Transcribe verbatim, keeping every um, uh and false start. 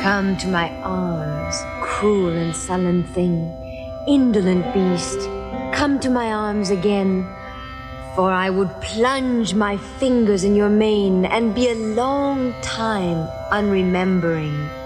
Come to my arms, cruel and sullen thing, indolent beast, come to my arms again, for I would plunge my fingers in your mane and be a long time unremembering.